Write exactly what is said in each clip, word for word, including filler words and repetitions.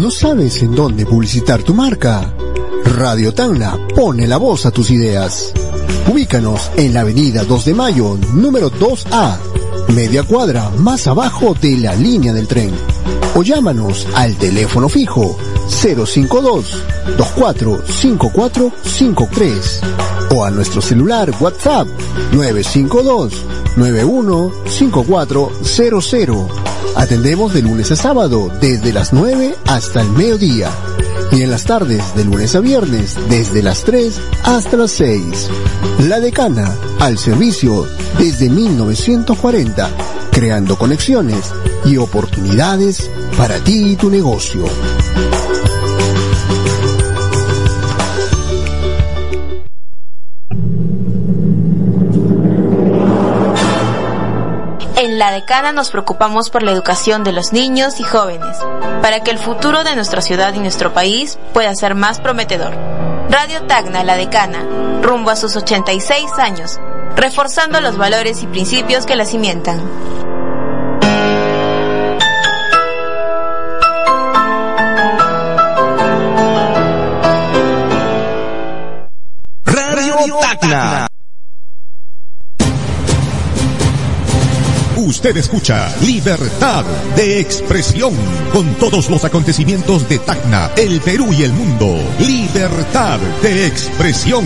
¿No sabes en dónde publicitar tu marca? Radio Tacna pone la voz a tus ideas. Ubícanos en la avenida dos de mayo, número dos A, media cuadra más abajo de la línea del tren. O llámanos al teléfono fijo cero cinco dos, dos cuatro cinco cuatro cinco tres o a nuestro celular WhatsApp nueve cinco dos, nueve uno cinco cuatro cero cero. Atendemos de lunes a sábado desde las nueve hasta el mediodía y en las tardes de lunes a viernes desde las tres hasta las seis. La Decana, al servicio desde mil novecientos cuarenta, creando conexiones y oportunidades para ti y tu negocio. En La Decana nos preocupamos por la educación de los niños y jóvenes, para que el futuro de nuestra ciudad y nuestro país pueda ser más prometedor. Radio Tacna La Decana, rumbo a sus ochenta y seis años, reforzando los valores y principios que la cimentan. Radio Tacna. Usted escucha Libertad de Expresión con todos los acontecimientos de Tacna, el Perú y el mundo. Libertad de Expresión.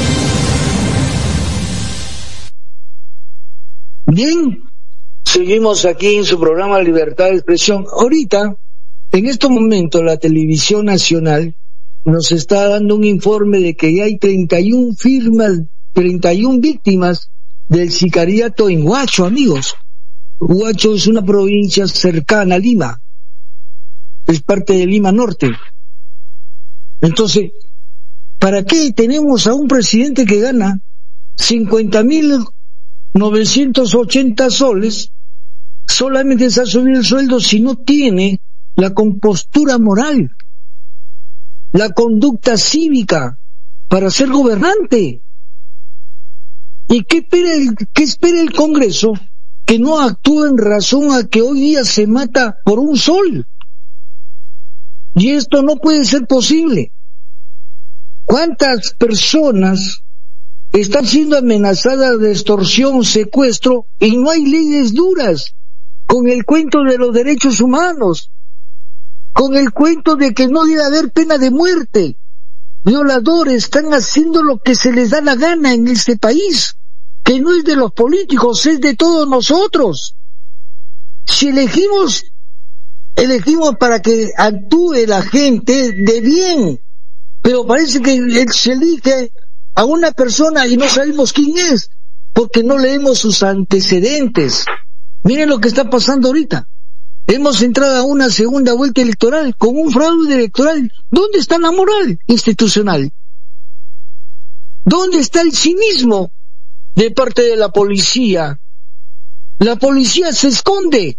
Bien, seguimos aquí en su programa Libertad de Expresión. Ahorita, en estos momentos, la televisión nacional nos está dando un informe de que ya hay treinta y una firmas, treinta y una víctimas del sicariato en Huacho, amigos. Huacho es una provincia cercana a Lima, es parte de Lima Norte. Entonces, ¿para qué tenemos a un presidente que gana cincuenta mil novecientos ochenta soles? Solamente se ha subido el sueldo si no tiene la compostura moral, la conducta cívica para ser gobernante. ¿Y qué espera el, qué espera el Congreso? Que no actúa en razón a que hoy día se mata por un sol. Y esto no puede ser posible. ¿Cuántas personas están siendo amenazadas de extorsión, secuestro, y no hay leyes duras? Con el cuento de los derechos humanos, con el cuento de que no debe haber pena de muerte. Violadores están haciendo lo que se les da la gana en este país, que no es de los políticos, es de todos nosotros. Si elegimos, elegimos para que actúe la gente de bien, pero parece que se elige a una persona y no sabemos quién es, porque no leemos sus antecedentes. Miren lo que está pasando ahorita. Hemos entrado a una segunda vuelta electoral con un fraude electoral. ¿Dónde está la moral institucional? ¿Dónde está el civismo de parte de la policía? La policía se esconde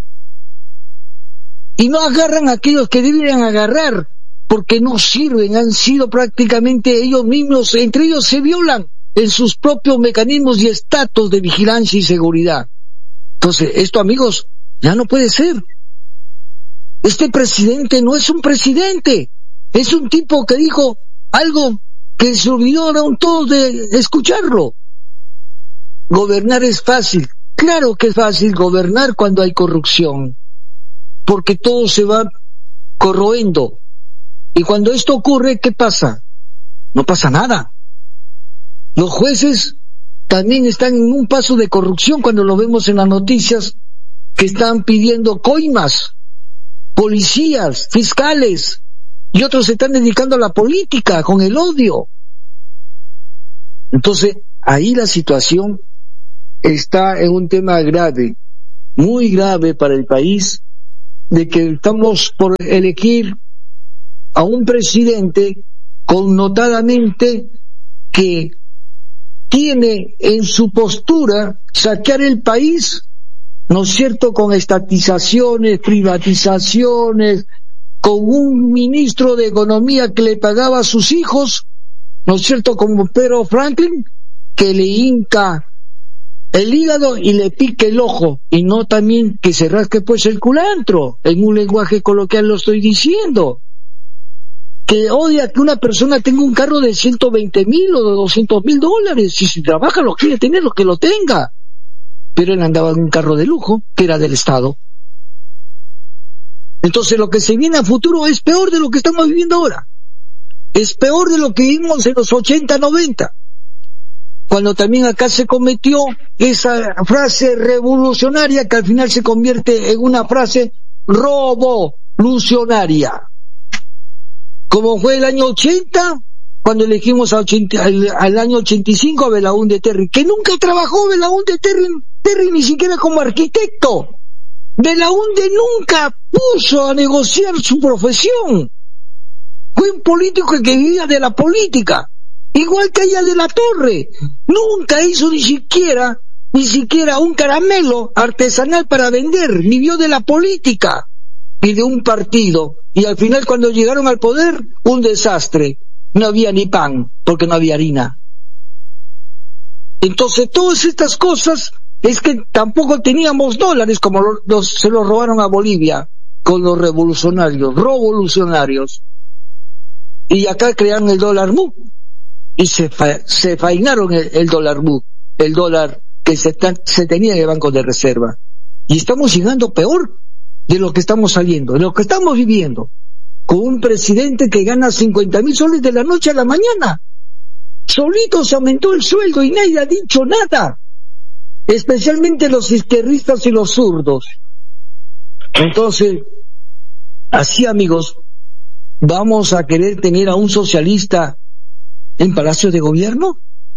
y no agarran a aquellos que deberían agarrar, porque no sirven, han sido prácticamente ellos mismos, entre ellos se violan en sus propios mecanismos y estatus de vigilancia y seguridad. Entonces, esto, amigos, ya no puede ser. Este presidente no es un presidente, es un tipo que dijo algo que se olvidaron todos de escucharlo. Gobernar es fácil. Claro que es fácil gobernar cuando hay corrupción, porque todo se va corroendo. Y cuando esto ocurre, ¿qué pasa? No pasa nada. Los jueces también están en un paso de corrupción cuando lo vemos en las noticias, que están pidiendo coimas, policías, fiscales, y otros se están dedicando a la política con el odio. Entonces, ahí la situación está en un tema grave, muy grave para el país, de que estamos por elegir a un presidente connotadamente que tiene en su postura saquear el país, ¿no es cierto?, con estatizaciones, privatizaciones, con un ministro de Economía que le pagaba a sus hijos, ¿no es cierto?, como Pedro Franklin, que le hinca el hígado y le pique el ojo, y no también que se rasque pues el culantro, en un lenguaje coloquial lo estoy diciendo. Que odia que una persona tenga un carro de ciento veinte mil o de doscientos mil dólares, y si trabaja lo quiere tener, lo que lo tenga. Pero él andaba en un carro de lujo, que era del Estado. Entonces lo que se viene a futuro es peor de lo que estamos viviendo ahora. Es peor de lo que vimos en los ochenta, noventa. Cuando también acá se cometió esa frase revolucionaria que al final se convierte en una frase revolucionaria. Como fue el año ochenta, cuando elegimos a ochenta, al, al año ochenta y cinco a Belaúnde Terry, que nunca trabajó Belaúnde Terry, Terry ni siquiera como arquitecto. Belaúnde nunca puso a negociar su profesión. Fue un político que vivía de la política. Igual que ella de la Torre, nunca hizo ni siquiera, ni siquiera un caramelo artesanal para vender, vivió de la política y de un partido, y al final cuando llegaron al poder, un desastre, no había ni pan, porque no había harina. Entonces todas estas cosas, es que tampoco teníamos dólares, como los, los, se los robaron a Bolivia, con los revolucionarios, revolucionarios, y acá crearon el dólar M U. Y se, fa, se fainaron el, el dólar M U, el dólar que se, se tenía en el Banco de Reserva. Y estamos llegando peor de lo que estamos saliendo, de lo que estamos viviendo, con un presidente que gana cincuenta mil soles de la noche a la mañana. Solito se aumentó el sueldo y nadie ha dicho nada, especialmente los izquierdistas y los zurdos. Entonces, así amigos, ¿vamos a querer tener a un socialista en Palacio de Gobierno,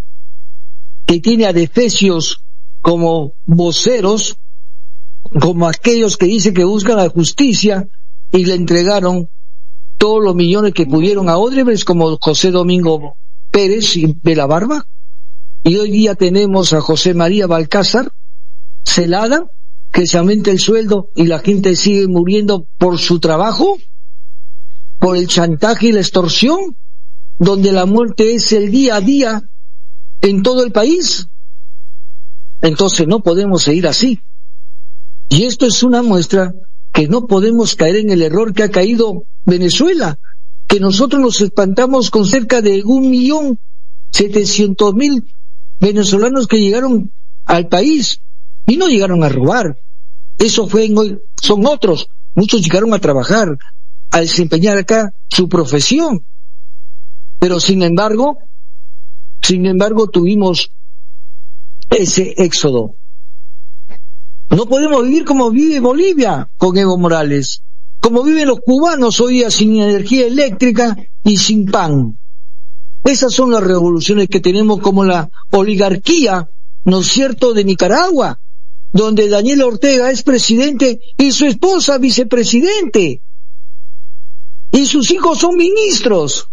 que tiene adefesios como voceros, como aquellos que dicen que buscan la justicia y le entregaron todos los millones que pudieron a Odebrecht, como José Domingo Pérez y Bela Barba? Y hoy día tenemos a José María Balcázar Celada, que se aumenta el sueldo y la gente sigue muriendo por su trabajo, por el chantaje y la extorsión, donde la muerte es el día a día en todo el país. Entonces no podemos seguir así. Y esto es una muestra que no podemos caer en el error que ha caído Venezuela, que nosotros nos espantamos con cerca de un millón setecientos mil venezolanos que llegaron al país y no llegaron a robar. Eso fue en, son otros. Muchos llegaron a trabajar, a desempeñar acá su profesión. Pero sin embargo, sin embargo tuvimos ese éxodo. No podemos vivir como vive Bolivia con Evo Morales, como viven los cubanos hoy día sin energía eléctrica y sin pan. Esas son las revoluciones que tenemos, como la oligarquía, ¿no es cierto?, de Nicaragua, donde Daniel Ortega es presidente y su esposa vicepresidente, y sus hijos son ministros.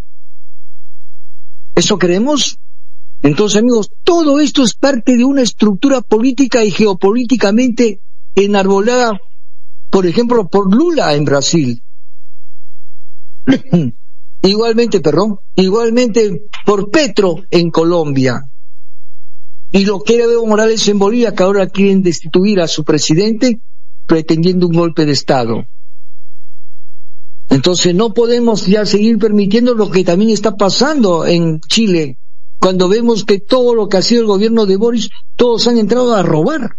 ¿Eso queremos? Entonces, amigos, todo esto es parte de una estructura política y geopolíticamente enarbolada, por ejemplo, por Lula en Brasil. Igualmente, perdón, igualmente por Petro en Colombia. Y lo que era Evo Morales en Bolivia, que ahora quieren destituir a su presidente pretendiendo un golpe de Estado. Entonces no podemos ya seguir permitiendo lo que también está pasando en Chile, cuando vemos que todo lo que ha sido el gobierno de Boris, todos han entrado a robar.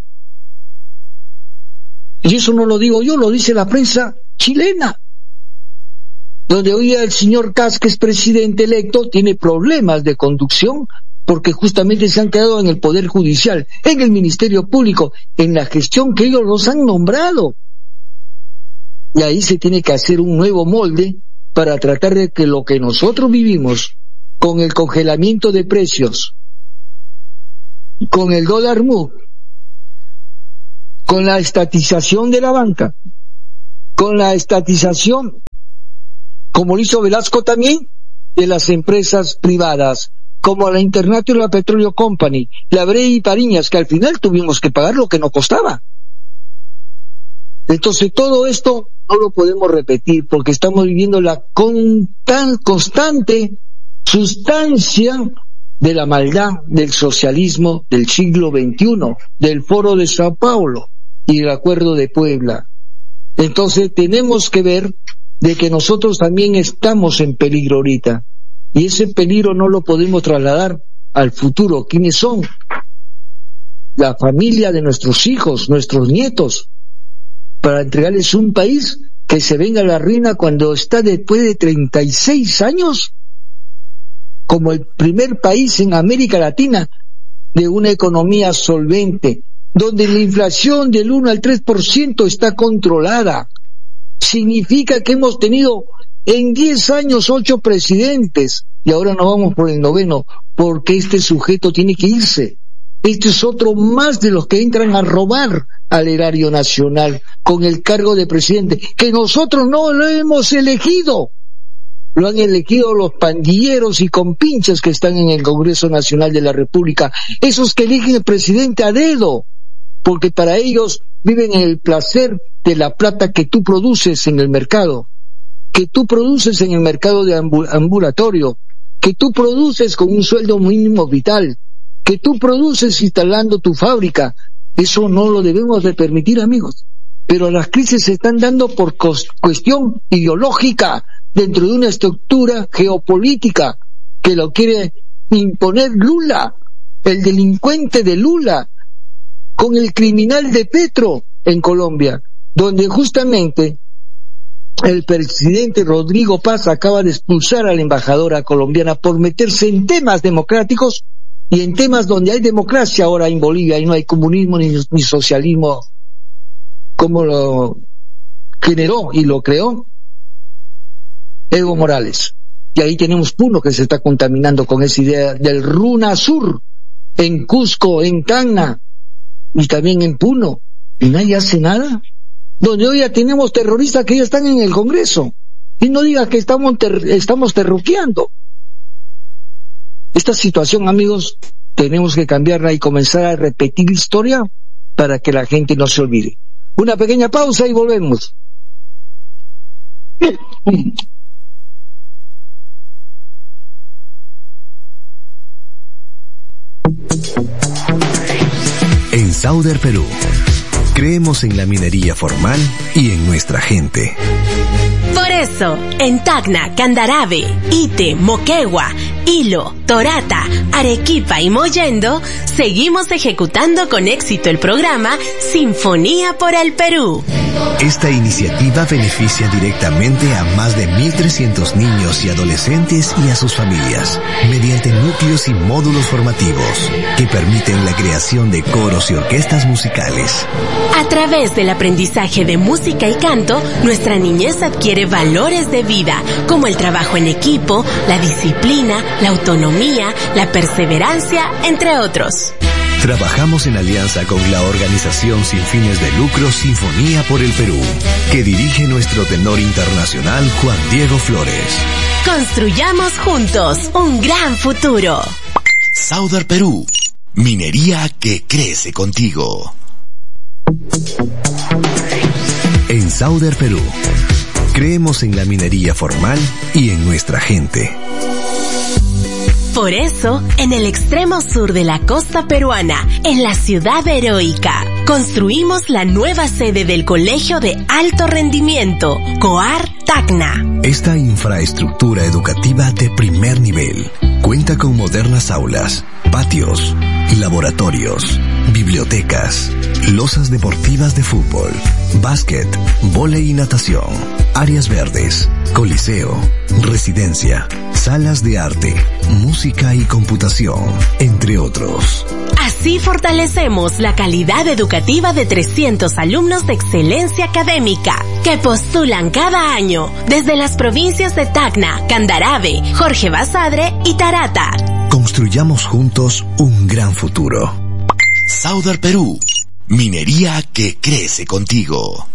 Y eso no lo digo yo, lo dice la prensa chilena, donde hoy el señor Kast, que es presidente electo, tiene problemas de conducción, porque justamente se han quedado en el Poder Judicial, en el Ministerio Público, en la gestión que ellos los han nombrado. Y ahí se tiene que hacer un nuevo molde para tratar de que lo que nosotros vivimos, con el congelamiento de precios, con el dólar M U, con la estatización de la banca, con la estatización, como lo hizo Velasco también, de las empresas privadas, como la International Petroleum Company, la Brey y Pariñas, que al final tuvimos que pagar lo que nos costaba. Entonces todo esto no lo podemos repetir, porque estamos viviendo la con, tan constante sustancia de la maldad del socialismo del siglo veintiuno, del Foro de Sao Paulo y del Acuerdo de Puebla. Entonces tenemos que ver de que nosotros también estamos en peligro ahorita, y ese peligro no lo podemos trasladar al futuro. ¿Quiénes son? La familia de nuestros hijos, nuestros nietos, para entregarles un país que se venga a la ruina cuando está después de treinta y seis años como el primer país en América Latina de una economía solvente, donde la inflación del uno al tres por ciento está controlada. Significa que hemos tenido en diez años ocho presidentes y ahora nos vamos por el noveno, porque este sujeto tiene que irse. Este es otro más de los que entran a robar al erario nacional con el cargo de presidente, que nosotros no lo hemos elegido. Lo han elegido los pandilleros y compinches que están en el Congreso Nacional de la República, esos que eligen el presidente a dedo, porque para ellos viven en el placer de la plata que tú produces en el mercado, que tú produces en el mercado de ambulatorio, que tú produces con un sueldo mínimo vital, que tú produces instalando tu fábrica. Eso no lo debemos de permitir, amigos. Pero las crisis se están dando por cuestión ideológica, dentro de una estructura geopolítica que lo quiere imponer Lula, el delincuente de Lula, con el criminal de Petro en Colombia, donde justamente el presidente Rodrigo Paz acaba de expulsar a la embajadora colombiana por meterse en temas democráticos y en temas donde hay democracia ahora en Bolivia y no hay comunismo ni, ni socialismo como lo generó y lo creó Evo Morales. Y ahí tenemos Puno, que se está contaminando con esa idea del Runa Sur, en Cusco, en Tacna y también en Puno, y nadie hace nada. Donde hoy ya tenemos terroristas que ya están en el Congreso, y no diga que estamos, ter estamos terruqueando. Esta situación, amigos, tenemos que cambiarla y comenzar a repetir historia para que la gente no se olvide. Una pequeña pausa y volvemos. En Sauder Perú, creemos en la minería formal y en nuestra gente. Por eso, en Tacna, Candarave, Ite, Moquegua, Hilo, Torata, Arequipa y Mollendo, seguimos ejecutando con éxito el programa Sinfonía por el Perú. Esta iniciativa beneficia directamente a más de mil trescientos niños y adolescentes y a sus familias, mediante núcleos y módulos formativos que permiten la creación de coros y orquestas musicales. A través del aprendizaje de música y canto, nuestra niñez adquiere valores de vida, como el trabajo en equipo, la disciplina, la autonomía, la perseverancia, entre otros. Trabajamos en alianza con la organización sin fines de lucro Sinfonía por el Perú, que dirige nuestro tenor internacional Juan Diego Flores. Construyamos juntos un gran futuro. Sauder Perú, minería que crece contigo. En Sauder Perú, creemos en la minería formal y en nuestra gente. Por eso, en el extremo sur de la costa peruana, en la ciudad heroica, construimos la nueva sede del Colegio de Alto Rendimiento, COAR Tacna. Esta infraestructura educativa de primer nivel cuenta con modernas aulas, patios, laboratorios, bibliotecas, losas deportivas de fútbol, básquet, vóley y natación, áreas verdes, coliseo, residencia, salas de arte, música y computación, entre otros. Así fortalecemos la calidad educativa de trescientos alumnos de excelencia académica que postulan cada año desde las provincias de Tacna, Candarave, Jorge Basadre y Tarata. Construyamos juntos un gran futuro. Sauder Perú, minería que crece contigo.